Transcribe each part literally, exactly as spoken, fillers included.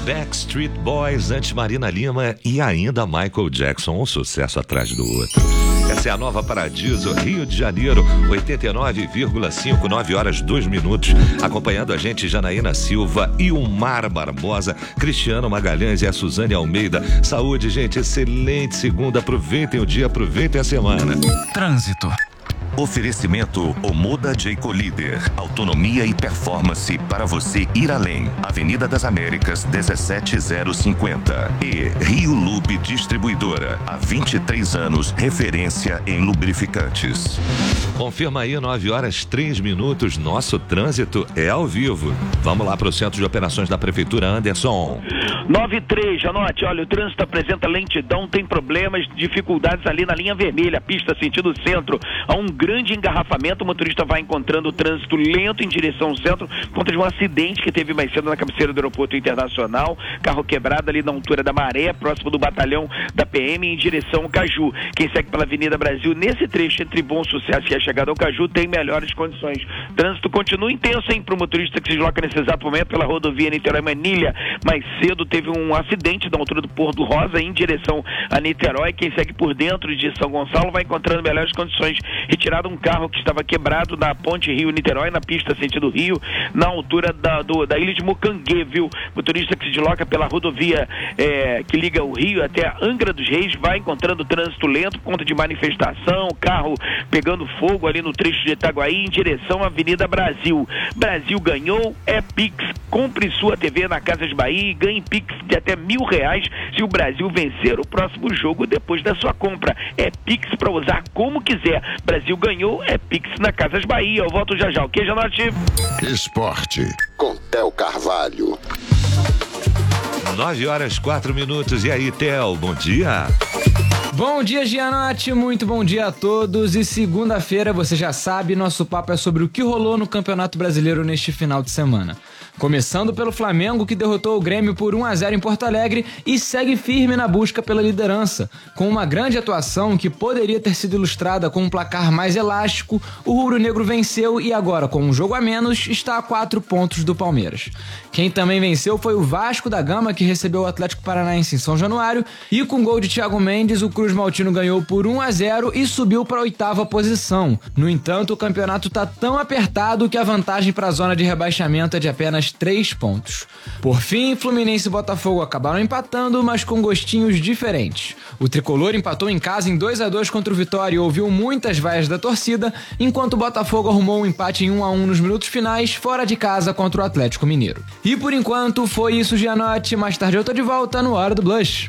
Backstreet Boys, antes Marina Lima e ainda Michael Jackson, um sucesso atrás do outro. Essa é a Nova Paradiso, Rio de Janeiro, oitenta e nove vírgula cinco, nove horas, dois minutos. Acompanhando a gente, Janaína Silva e o Mar Barbosa, Cristiano Magalhães e a Suzane Almeida. Saúde, gente, excelente segunda. Aproveitem o dia, aproveitem a semana. Trânsito. Oferecimento Omoda Jayco Líder. Autonomia e performance para você ir além. Avenida das Américas, dezessete zero cinquenta. E Rio Lube Distribuidora. Há vinte e três anos, referência em lubrificantes. Confirma aí, nove horas, três minutos. Nosso trânsito é ao vivo. Vamos lá para o Centro de Operações da Prefeitura, Anderson. nove e três, anote, olha, o trânsito apresenta lentidão, tem problemas, dificuldades ali na linha vermelha, pista sentido centro. Há um grande engarrafamento, o motorista vai encontrando o trânsito lento em direção ao centro, por conta de um acidente que teve mais cedo na cabeceira do aeroporto internacional, carro quebrado ali na altura da Maré, próximo do batalhão da P M, em direção ao Caju. Quem segue pela Avenida Brasil, nesse trecho entre Bom Sucesso e a chegada ao Caju, tem melhores condições. Trânsito continua intenso, hein, para o motorista que se desloca nesse exato momento pela rodovia Niterói-Manilha. Mais cedo teve um acidente na altura do Porto do Rosa, em direção a Niterói. Quem segue por dentro de São Gonçalo vai encontrando melhores condições. Retirado um carro que estava quebrado na ponte Rio-Niterói, na pista sentido Rio, na altura da, do, da ilha de Mocanguê, viu? Motorista que se desloca pela rodovia é, que liga o Rio até Angra dos Reis, vai encontrando trânsito lento por conta de manifestação, carro pegando fogo ali no trecho de Itaguaí, em direção à Avenida Brasil. Brasil ganhou, é Pix. Compre sua T V na Casas Bahia e ganhe Pix de até mil reais se o Brasil vencer o próximo jogo depois da sua compra. É Pix para usar como quiser. Brasil ganhou, é Pix na Casas Bahia. Eu volto já já. O que, Janote? Esporte com Theo Carvalho. nove horas, quatro minutos. E aí, Theo, bom dia. Bom dia, Gianotti, muito bom dia a todos. E segunda-feira, você já sabe, nosso papo é sobre o que rolou no Campeonato Brasileiro neste final de semana. Começando pelo Flamengo, que derrotou o Grêmio por um a zero em Porto Alegre e segue firme na busca pela liderança. Com uma grande atuação que poderia ter sido ilustrada com um placar mais elástico, o rubro-negro venceu e agora, com um jogo a menos, está a quatro pontos do Palmeiras. Quem também venceu foi o Vasco da Gama, que recebeu o Atlético Paranaense em São Januário, e com gol de Thiago Mendes, o Cruz Maltino ganhou por um a zero e subiu para a oitava posição. No entanto, o campeonato está tão apertado que a vantagem para a zona de rebaixamento é de apenas três pontos. Por fim, Fluminense e Botafogo acabaram empatando, mas com gostinhos diferentes. O tricolor empatou em casa em dois a dois contra o Vitória e ouviu muitas vaias da torcida, enquanto o Botafogo arrumou um empate em um a um nos minutos finais, fora de casa contra o Atlético Mineiro. E por enquanto foi isso, Gianotti. Mais tarde eu tô de volta no Hora do Blush.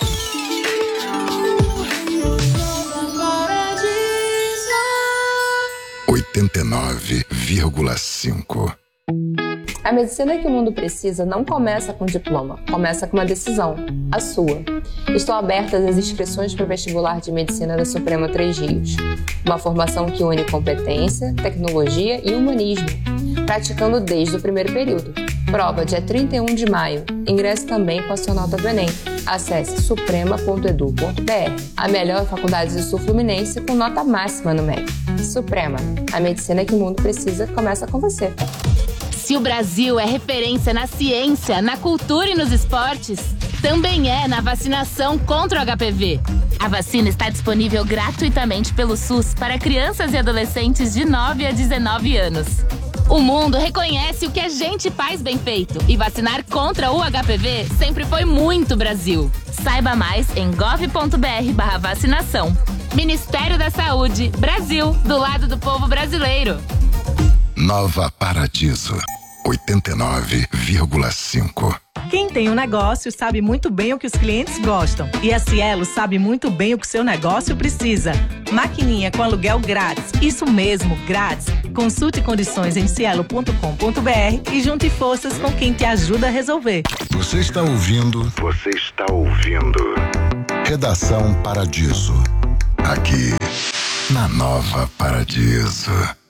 oitenta e nove vírgula cinco. A medicina que o mundo precisa não começa com diploma, começa com uma decisão, a sua. Estão abertas as inscrições para o vestibular de medicina da Suprema Três Rios. Uma formação que une competência, tecnologia e humanismo, praticando desde o primeiro período. Prova dia trinta e um de maio. Ingresse também com a sua nota do Enem. Acesse suprema ponto edu ponto br. A melhor faculdade do Sul Fluminense com nota máxima no M E C. Suprema, a medicina que o mundo precisa começa com você. Se o Brasil é referência na ciência, na cultura e nos esportes, também é na vacinação contra o H P V. A vacina está disponível gratuitamente pelo SUS para crianças e adolescentes de nove a dezenove anos. O mundo reconhece o que a gente faz bem feito e vacinar contra o H P V sempre foi muito Brasil. Saiba mais em gov ponto br barra vacinação. Ministério da Saúde, Brasil, do lado do povo brasileiro. Nova Paradiso, oitenta e nove vírgula cinco. Quem tem um negócio sabe muito bem o que os clientes gostam. E a Cielo sabe muito bem o que o seu negócio precisa. Maquininha com aluguel grátis. Isso mesmo, grátis. Consulte condições em cielo ponto com ponto br e junte forças com quem te ajuda a resolver. Você está ouvindo? Você está ouvindo? Redação Paradiso. Aqui, na Nova Paradiso.